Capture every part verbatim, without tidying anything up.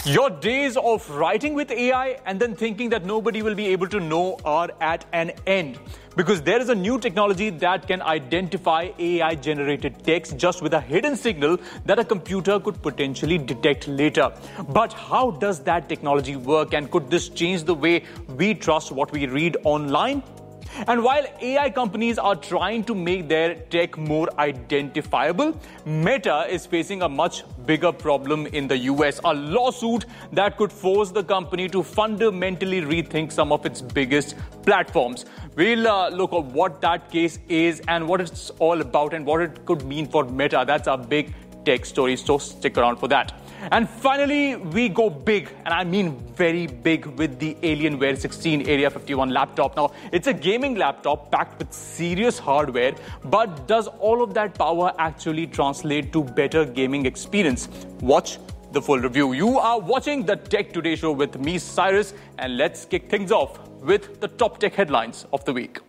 Your days of writing with A I and then thinking that nobody will be able to know are at an end. Because there is a new technology that can identify A I-generated text just with a hidden signal that a computer could potentially detect later. But how does that technology work, and could this change the way we trust what we read online? And while A I companies are trying to make their tech more identifiable, Meta is facing a much bigger problem in the U S, a lawsuit that could force the company to fundamentally rethink some of its biggest platforms. We'll uh, look at what that case is and what it's all about and what it could mean for Meta. That's a big tech story, so stick around for that. And finally, we go big, and I mean very big, with the Alienware sixteen Area fifty-one laptop. Now, it's a gaming laptop packed with serious hardware, but does all of that power actually translate to better gaming experience? Watch the full review. You are watching the Tech Today Show with me, Cyrus, and let's kick things off with the top tech headlines of the week.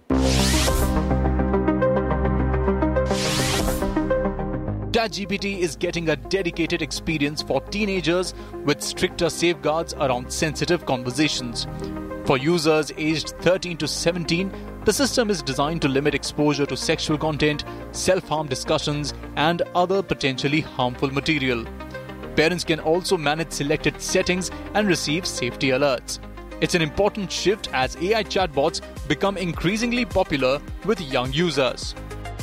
ChatGPT is getting a dedicated experience for teenagers with stricter safeguards around sensitive conversations. For users aged thirteen to seventeen, the system is designed to limit exposure to sexual content, self-harm discussions, and other potentially harmful material. Parents can also manage selected settings and receive safety alerts. It's an important shift as A I chatbots become increasingly popular with young users.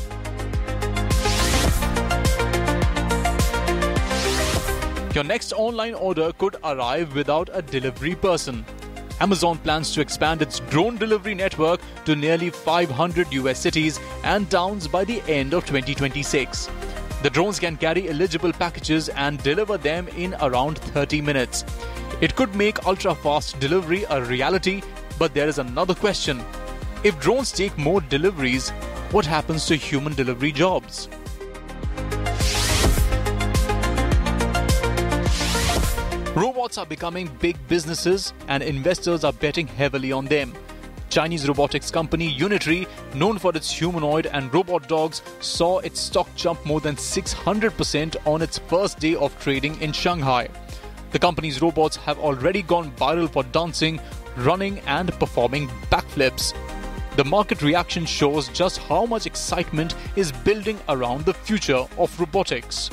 Your next online order could arrive without a delivery person. Amazon plans to expand its drone delivery network to nearly five hundred U S cities and towns by the end of twenty twenty-six. The drones can carry eligible packages and deliver them in around thirty minutes. It could make ultra-fast delivery a reality, but there is another question. If drones take more deliveries, what happens to human delivery jobs? Robots are becoming big businesses and investors are betting heavily on them. Chinese robotics company Unitree, known for its humanoid and robot dogs, saw its stock jump more than six hundred percent on its first day of trading in Shanghai. The company's robots have already gone viral for dancing, running and performing backflips. The market reaction shows just how much excitement is building around the future of robotics.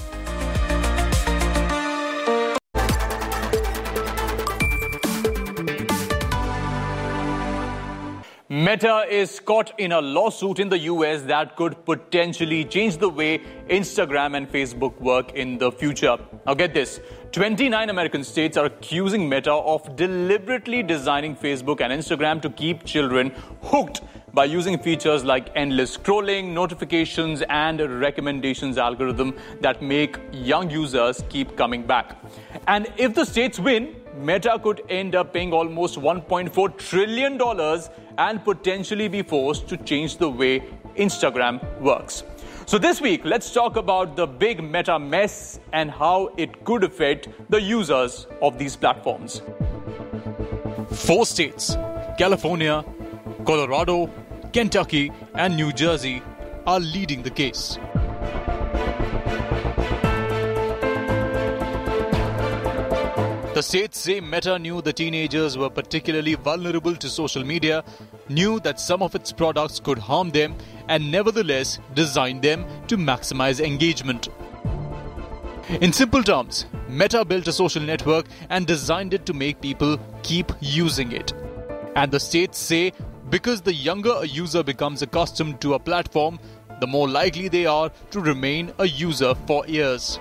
Meta is caught in a lawsuit in the U S that could potentially change the way Instagram and Facebook work in the future. Now get this, twenty-nine American states are accusing Meta of deliberately designing Facebook and Instagram to keep children hooked by using features like endless scrolling, notifications, and recommendations algorithm that make young users keep coming back. And if the states win, Meta could end up paying almost one point four trillion dollars and potentially be forced to change the way Instagram works. So this week, let's talk about the big Meta mess and how it could affect the users of these platforms. Four states, California, Colorado, Kentucky, and New Jersey, are leading the case. The states say Meta knew the teenagers were particularly vulnerable to social media, knew that some of its products could harm them, and nevertheless designed them to maximize engagement. In simple terms, Meta built a social network and designed it to make people keep using it. And the states say because the younger a user becomes accustomed to a platform, the more likely they are to remain a user for years.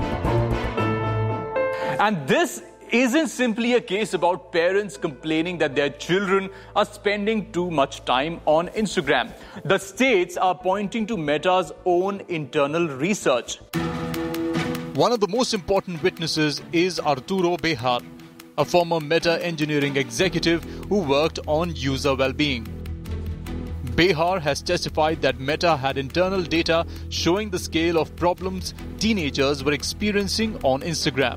And this isn't simply a case about parents complaining that their children are spending too much time on Instagram. The states are pointing to Meta's own internal research. One of the most important witnesses is Arturo Bejar, a former Meta engineering executive who worked on user well-being. Bejar has testified that Meta had internal data showing the scale of problems teenagers were experiencing on Instagram.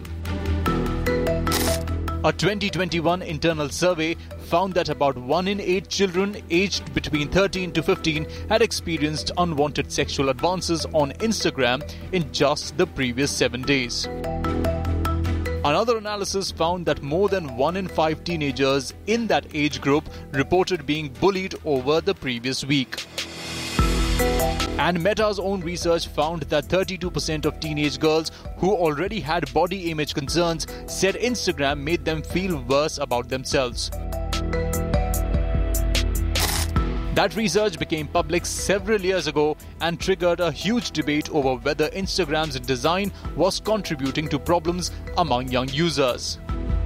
A twenty twenty-one internal survey found that about one in eight children aged between thirteen to fifteen had experienced unwanted sexual advances on Instagram in just the previous seven days. Another analysis found that more than one in five teenagers in that age group reported being bullied over the previous week. And Meta's own research found that thirty-two percent of teenage girls who already had body image concerns said Instagram made them feel worse about themselves. That research became public several years ago and triggered a huge debate over whether Instagram's design was contributing to problems among young users.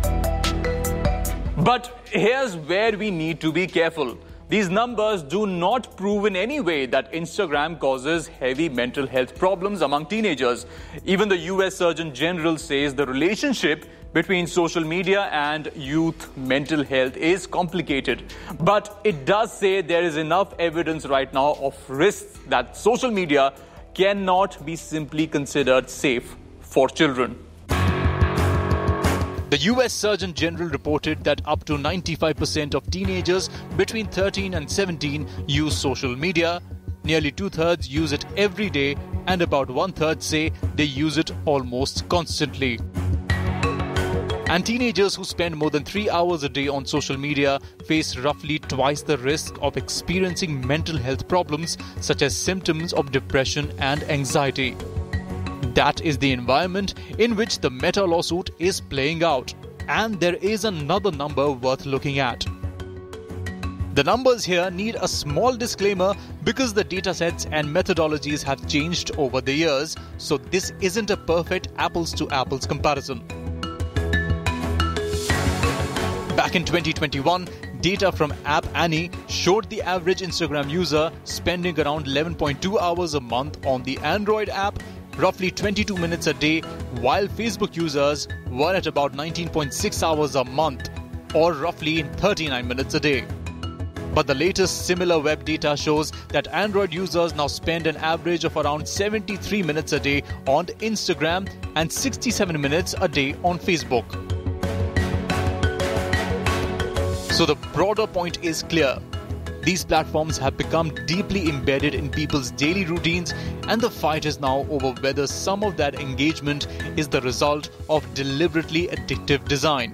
But here's where we need to be careful. These numbers do not prove in any way that Instagram causes heavy mental health problems among teenagers. Even the U S Surgeon General says the relationship between social media and youth mental health is complicated. But it does say there is enough evidence right now of risks that social media cannot be simply considered safe for children. The U S Surgeon General reported that up to ninety-five percent of teenagers between thirteen and seventeen use social media, nearly two-thirds use it every day, and about one-third say they use it almost constantly. And teenagers who spend more than three hours a day on social media face roughly twice the risk of experiencing mental health problems such as symptoms of depression and anxiety. That is the environment in which the Meta lawsuit is playing out. And there is another number worth looking at. The numbers here need a small disclaimer because the datasets and methodologies have changed over the years, so this isn't a perfect apples-to-apples comparison. Back in twenty twenty-one, data from App Annie showed the average Instagram user spending around eleven point two hours a month on the Android app, roughly twenty-two minutes a day, while Facebook users were at about nineteen point six hours a month, or roughly thirty-nine minutes a day. But the latest similar web data shows that Android users now spend an average of around seventy-three minutes a day on Instagram and sixty-seven minutes a day on Facebook. So the broader point is clear. These platforms have become deeply embedded in people's daily routines, and the fight is now over whether some of that engagement is the result of deliberately addictive design.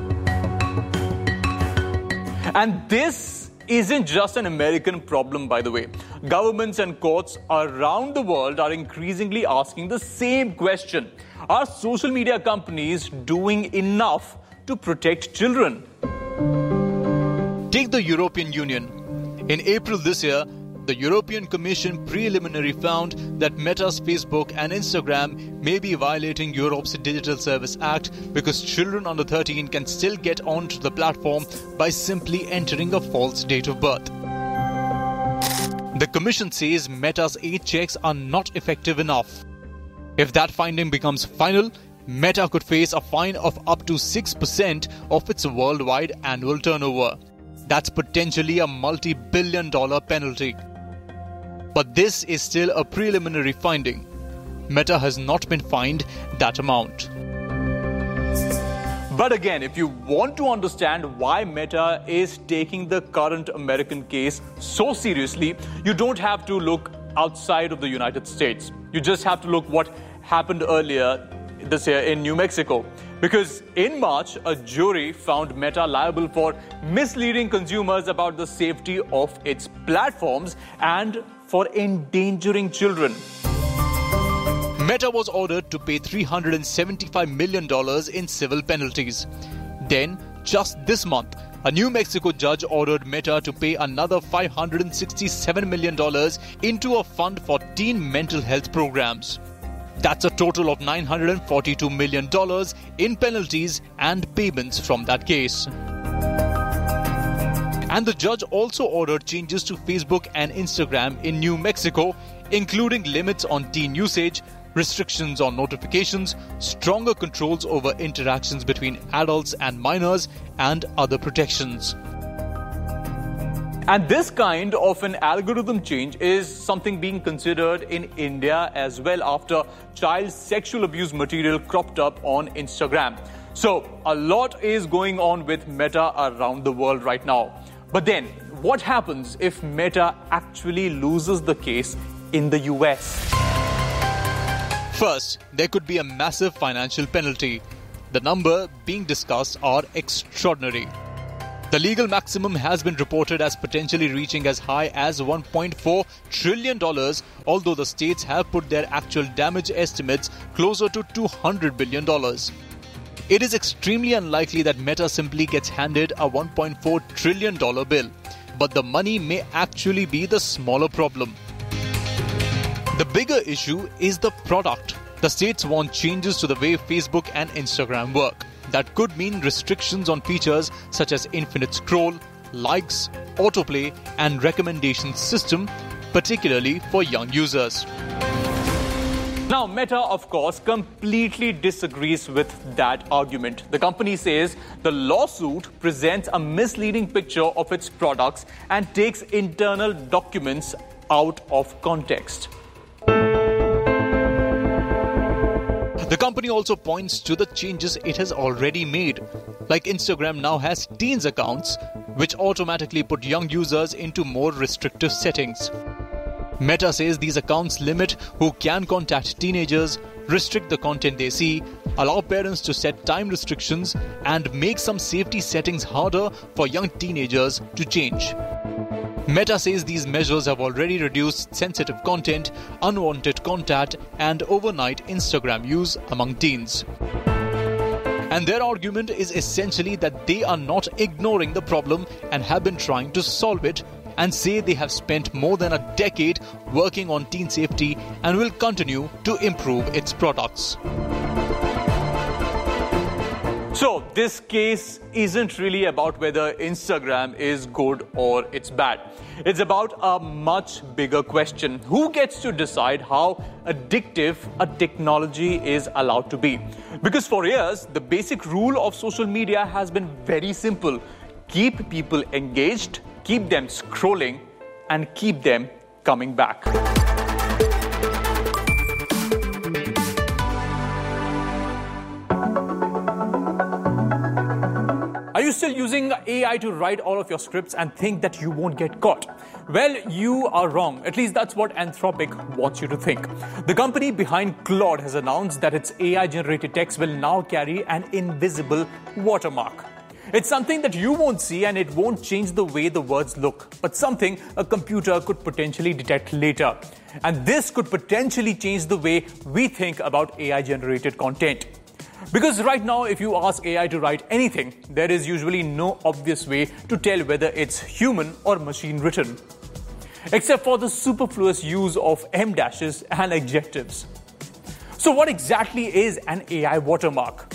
And this isn't just an American problem, by the way. Governments and courts around the world are increasingly asking the same question. Are social media companies doing enough to protect children? Take the European Union. In April this year, the European Commission preliminarily found that Meta's Facebook and Instagram may be violating Europe's Digital Services Act because children under thirteen can still get onto the platform by simply entering a false date of birth. The Commission says Meta's eight checks are not effective enough. If that finding becomes final, Meta could face a fine of up to six percent of its worldwide annual turnover. That's potentially a multi-billion dollar penalty. But this is still a preliminary finding. Meta has not been fined that amount. But again, if you want to understand why Meta is taking the current American case so seriously, you don't have to look outside of the United States. You just have to look what happened earlier this year in New Mexico. Because in March, a jury found Meta liable for misleading consumers about the safety of its platforms and for endangering children. Meta was ordered to pay three hundred seventy-five million dollars in civil penalties. Then, just this month, a New Mexico judge ordered Meta to pay another five hundred sixty-seven million dollars into a fund for teen mental health programs. That's a total of nine hundred forty-two million dollars in penalties and payments from that case. And the judge also ordered changes to Facebook and Instagram in New Mexico, including limits on teen usage, restrictions on notifications, stronger controls over interactions between adults and minors, and other protections. And this kind of an algorithm change is something being considered in India as well after child sexual abuse material cropped up on Instagram. So a lot is going on with Meta around the world right now. But then, what happens if Meta actually loses the case in the U S? First, there could be a massive financial penalty. The number being discussed are extraordinary. The legal maximum has been reported as potentially reaching as high as one point four trillion dollars, although the states have put their actual damage estimates closer to two hundred billion dollars. It is extremely unlikely that Meta simply gets handed a one point four trillion dollars bill, but the money may actually be the smaller problem. The bigger issue is the product. The states want changes to the way Facebook and Instagram work. That could mean restrictions on features such as infinite scroll, likes, autoplay, and recommendation system, particularly for young users. Now, Meta, of course, completely disagrees with that argument. The company says the lawsuit presents a misleading picture of its products and takes internal documents out of context. The company also points to the changes it has already made. Like Instagram now has teens accounts, which automatically put young users into more restrictive settings. Meta says these accounts limit who can contact teenagers, restrict the content they see, allow parents to set time restrictions, and make some safety settings harder for young teenagers to change. Meta says these measures have already reduced sensitive content, unwanted contact, and overnight Instagram use among teens. And their argument is essentially that they are not ignoring the problem and have been trying to solve it, and say they have spent more than a decade working on teen safety and will continue to improve its products. So, this case isn't really about whether Instagram is good or it's bad. It's about a much bigger question. Who gets to decide how addictive a technology is allowed to be? Because for years, the basic rule of social media has been very simple. Keep people engaged, keep them scrolling, and keep them coming back. Are you still using A I to write all of your scripts and think that you won't get caught? Well, you are wrong. At least that's what Anthropic wants you to think. The company behind Claude has announced that its A I-generated text will now carry an invisible watermark. It's something that you won't see, and it won't change the way the words look, but something a computer could potentially detect later. And this could potentially change the way we think about A I-generated content. Because right now, if you ask A I to write anything, there is usually no obvious way to tell whether it's human or machine written, except for the superfluous use of em dashes and adjectives. So what exactly is an A I watermark?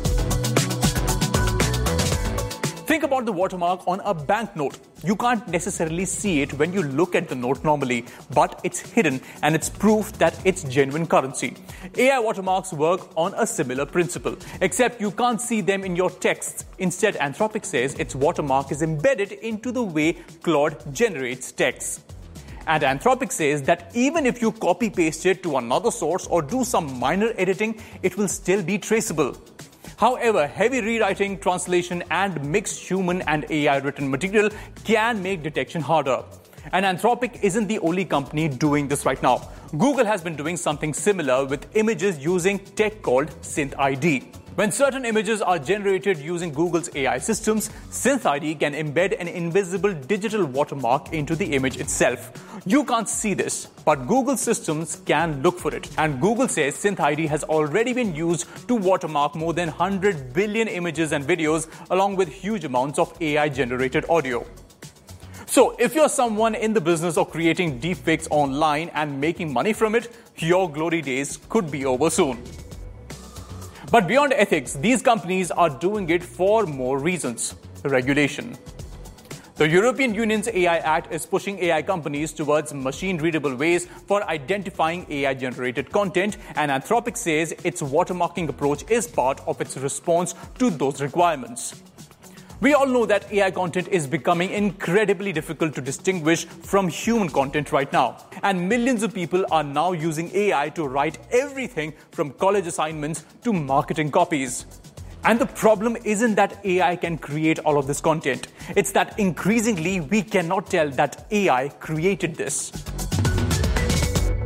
Think about the watermark on a banknote. You can't necessarily see it when you look at the note normally, but it's hidden and it's proof that it's genuine currency. A I watermarks work on a similar principle, except you can't see them in your texts. Instead, Anthropic says its watermark is embedded into the way Claude generates texts. And Anthropic says that even if you copy-paste it to another source or do some minor editing, it will still be traceable. However, heavy rewriting, translation, and mixed human and A I-written material can make detection harder. And Anthropic isn't the only company doing this right now. Google has been doing something similar with images using tech called SynthID. When certain images are generated using Google's A I systems, SynthID can embed an invisible digital watermark into the image itself. You can't see this, but Google systems can look for it. And Google says SynthID has already been used to watermark more than one hundred billion images and videos, along with huge amounts of A I-generated audio. So, if you're someone in the business of creating deepfakes online and making money from it, your glory days could be over soon. But beyond ethics, these companies are doing it for more reasons. Regulation. The European Union's A I Act is pushing A I companies towards machine-readable ways for identifying A I-generated content, and Anthropic says its watermarking approach is part of its response to those requirements. We all know that A I content is becoming incredibly difficult to distinguish from human content right now. And millions of people are now using A I to write everything from college assignments to marketing copies. And the problem isn't that A I can create all of this content. It's that increasingly we cannot tell that A I created this.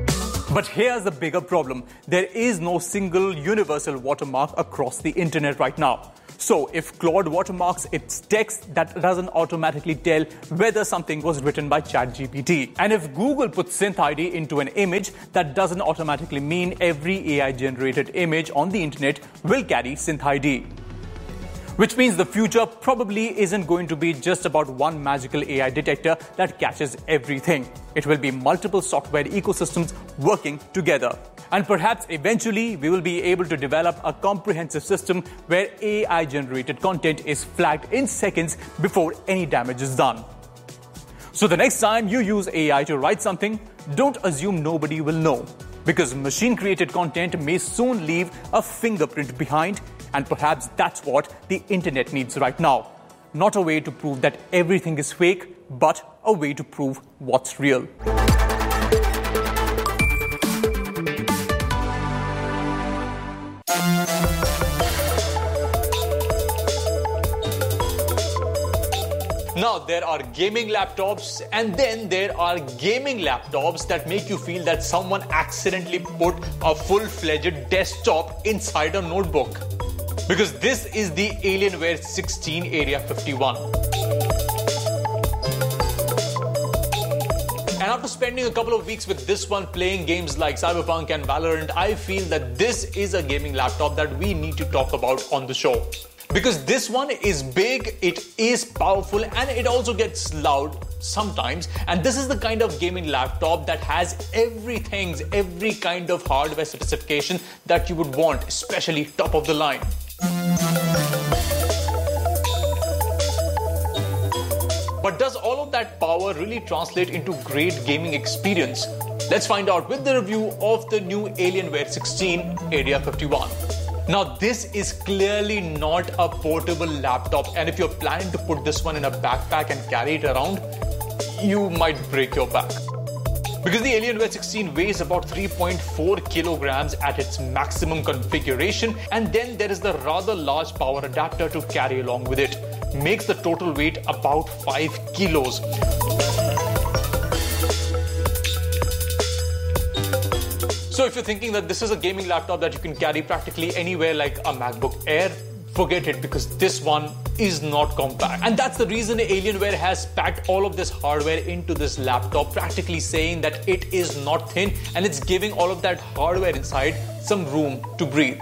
But here's the bigger problem. There is no single universal watermark across the internet right now. So if Claude watermarks its text, that doesn't automatically tell whether something was written by ChatGPT. And if Google puts SynthID into an image, that doesn't automatically mean every A I-generated image on the internet will carry SynthID. Which means the future probably isn't going to be just about one magical A I detector that catches everything. It will be multiple software ecosystems working together. And perhaps eventually we will be able to develop a comprehensive system where A I-generated content is flagged in seconds before any damage is done. So the next time you use A I to write something, don't assume nobody will know. Because machine-created content may soon leave a fingerprint behind, and perhaps that's what the internet needs right now. Not a way to prove that everything is fake, but a way to prove what's real. Now, there are gaming laptops, and then there are gaming laptops that make you feel that someone accidentally put a full-fledged desktop inside a notebook. Because this is the Alienware sixteen Area fifty-one. And after spending a couple of weeks with this one playing games like Cyberpunk and Valorant, I feel that this is a gaming laptop that we need to talk about on the show. Because this one is big, it is powerful, and it also gets loud sometimes. And this is the kind of gaming laptop that has everything, every kind of hardware specification that you would want, especially top of the line. But does all of that power really translate into great gaming experience? Let's find out with the review of the new Alienware sixteen Area fifty-one. Now, this is clearly not a portable laptop, and if you're planning to put this one in a backpack and carry it around, you might break your back. Because the Alienware sixteen weighs about three point four kilograms at its maximum configuration, and then there is the rather large power adapter to carry along with it. Makes the total weight about five kilos. So if you're thinking that this is a gaming laptop that you can carry practically anywhere like a MacBook Air, forget it, because this one is not compact. And that's the reason Alienware has packed all of this hardware into this laptop, practically saying that it is not thin and it's giving all of that hardware inside some room to breathe.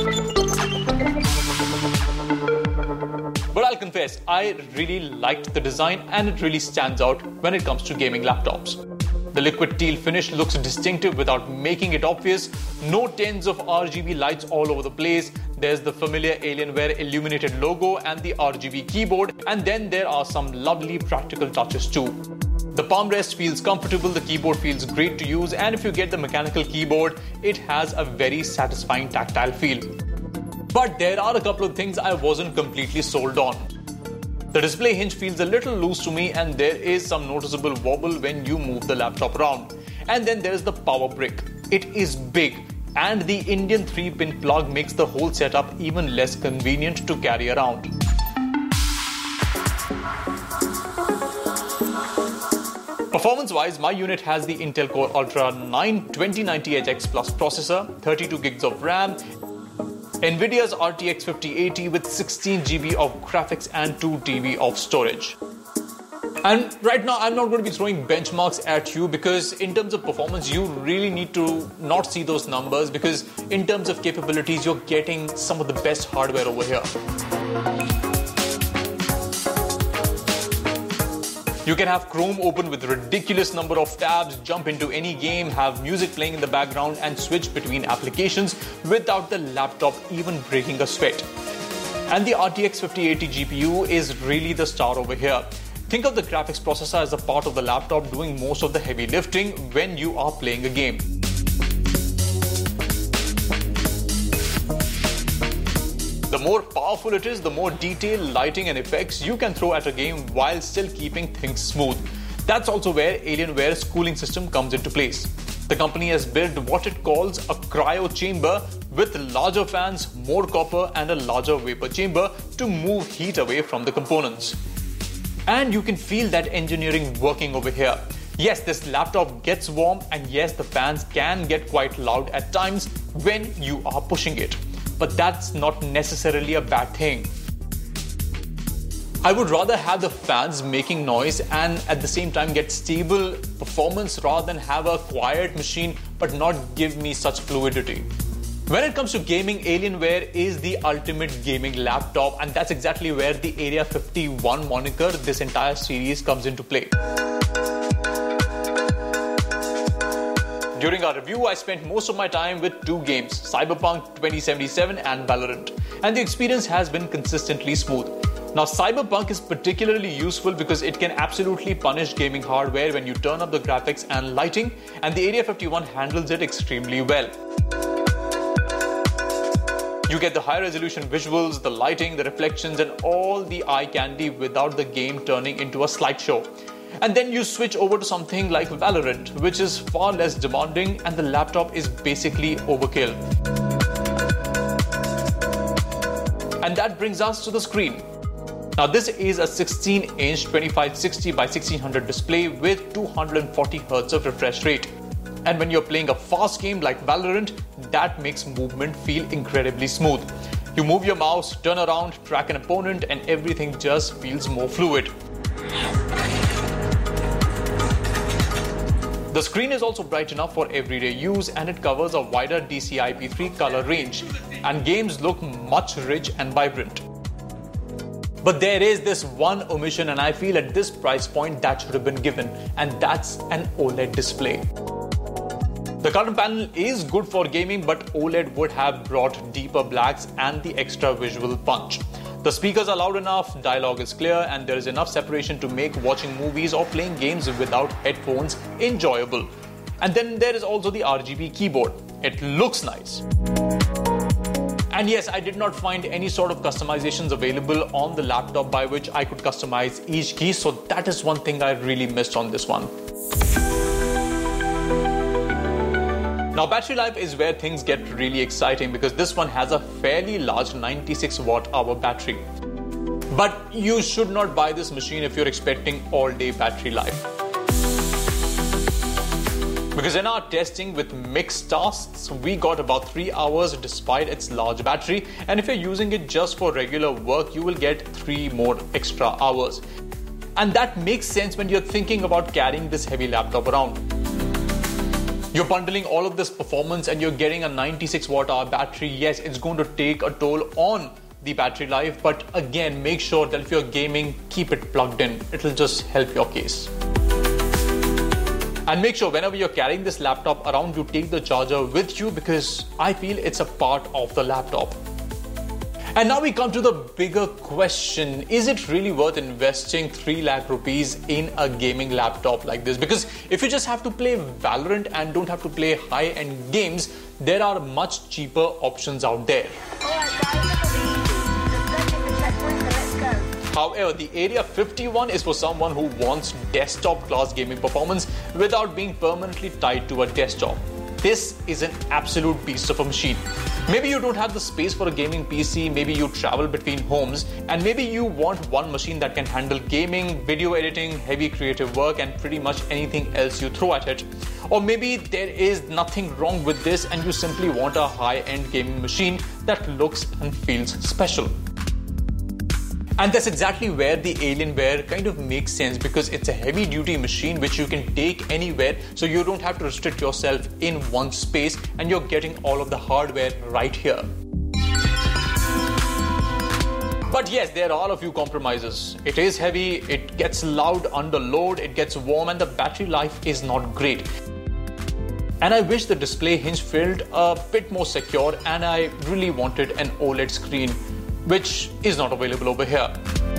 But I'll confess, I really liked the design and it really stands out when it comes to gaming laptops. The liquid teal finish looks distinctive without making it obvious. No tens of R G B lights all over the place. There's the familiar Alienware illuminated logo and the R G B keyboard. And then there are some lovely practical touches too. The palm rest feels comfortable, the keyboard feels great to use, and if you get the mechanical keyboard, it has a very satisfying tactile feel. But there are a couple of things I wasn't completely sold on. The display hinge feels a little loose to me, and there is some noticeable wobble when you move the laptop around. And then there's the power brick. It is big, and the Indian three pin plug makes the whole setup even less convenient to carry around. Performance-wise, my unit has the Intel Core Ultra nine twenty ninety H X Plus processor, thirty-two gigs of RAM, NVIDIA's R T X fifty eighty with sixteen gigabytes of graphics and two terabytes of storage. And right now, I'm not going to be throwing benchmarks at you because in terms of performance, you really need to not see those numbers, because in terms of capabilities, you're getting some of the best hardware over here. You can have Chrome open with a ridiculous number of tabs, jump into any game, have music playing in the background, and switch between applications without the laptop even breaking a sweat. And the R T X fifty eighty G P U is really the star over here. Think of the graphics processor as a part of the laptop doing most of the heavy lifting when you are playing a game. The more powerful it is, the more detail, lighting and effects you can throw at a game while still keeping things smooth. That's also where Alienware's cooling system comes into place. The company has built what it calls a cryo chamber with larger fans, more copper and a larger vapor chamber to move heat away from the components. And you can feel that engineering working over here. Yes, this laptop gets warm, and yes, the fans can get quite loud at times when you are pushing it. But that's not necessarily a bad thing. I would rather have the fans making noise and at the same time get stable performance rather than have a quiet machine but not give me such fluidity. When it comes to gaming, Alienware is the ultimate gaming laptop, and that's exactly where the Area fifty-one moniker, this entire series, comes into play. During our review, I spent most of my time with two games, Cyberpunk twenty seventy-seven and Valorant, and the experience has been consistently smooth. Now, Cyberpunk is particularly useful because it can absolutely punish gaming hardware when you turn up the graphics and lighting, and the Area fifty-one handles it extremely well. You get the high resolution visuals, the lighting, the reflections, and all the eye candy without the game turning into a slideshow. And then you switch over to something like Valorant, which is far less demanding, and the laptop is basically overkill. And that brings us to the screen. Now, this is a sixteen inch twenty-five sixty by sixteen hundred display with two hundred forty hertz of refresh rate. And when you're playing a fast game like Valorant, that makes movement feel incredibly smooth. You move your mouse, turn around, track an opponent, and everything just feels more fluid. The screen is also bright enough for everyday use, and it covers a wider D C I P three color range, and games look much rich and vibrant. But there is this one omission, and I feel at this price point that should have been given, and that's an OLED display. The current panel is good for gaming, but OLED would have brought deeper blacks and the extra visual punch. The speakers are loud enough, dialogue is clear, and there is enough separation to make watching movies or playing games without headphones enjoyable. And then there is also the R G B keyboard. It looks nice. And yes, I did not find any sort of customizations available on the laptop by which I could customize each key, so that is one thing I really missed on this one. Now, battery life is where things get really exciting because this one has a fairly large ninety-six watt hour battery. But you should not buy this machine if you're expecting all-day battery life. Because in our testing with mixed tasks, we got about three hours despite its large battery, and if you're using it just for regular work, you will get three more extra hours. And that makes sense when you're thinking about carrying this heavy laptop around. You're bundling all of this performance and you're getting a ninety-six watt hour battery. Yes, it's going to take a toll on the battery life, but again, make sure that if you're gaming, keep it plugged in. It'll just help your case. And make sure whenever you're carrying this laptop around, you take the charger with you because I feel it's a part of the laptop. And now we come to the bigger question. Is it really worth investing three lakh rupees in a gaming laptop like this? Because if you just have to play Valorant and don't have to play high-end games, there are much cheaper options out there. However, the Area fifty-one is for someone who wants desktop-class gaming performance without being permanently tied to a desktop. This is an absolute beast of a machine. Maybe you don't have the space for a gaming P C, maybe you travel between homes, and maybe you want one machine that can handle gaming, video editing, heavy creative work, and pretty much anything else you throw at it. Or maybe there is nothing wrong with this and you simply want a high-end gaming machine that looks and feels special. And that's exactly where the Alienware kind of makes sense because it's a heavy-duty machine which you can take anywhere, so you don't have to restrict yourself in one space and you're getting all of the hardware right here. But yes, there are a few compromises. It is heavy, it gets loud under load, it gets warm, and the battery life is not great. And I wish the display hinge felt a bit more secure, and I really wanted an OLED screen, which is not available over here.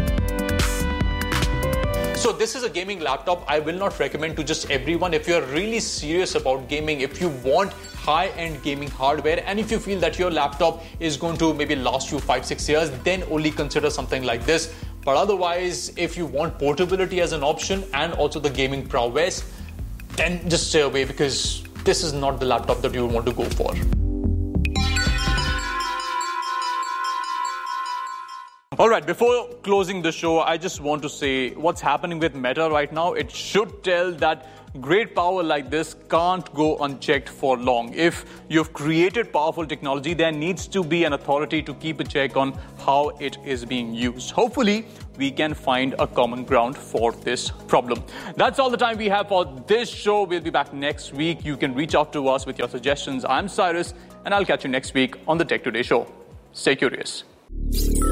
So this is a gaming laptop I will not recommend to just everyone. If you're really serious about gaming, if you want high-end gaming hardware, and if you feel that your laptop is going to maybe last you five, six years, then only consider something like this. But otherwise, if you want portability as an option and also the gaming prowess, then just stay away because this is not the laptop that you want to go for. All right, before closing the show, I just want to say what's happening with Meta right now. It should tell that great power like this can't go unchecked for long. If you've created powerful technology, there needs to be an authority to keep a check on how it is being used. Hopefully, we can find a common ground for this problem. That's all the time we have for this show. We'll be back next week. You can reach out to us with your suggestions. I'm Cyrus, and I'll catch you next week on the Tech Today Show. Stay curious.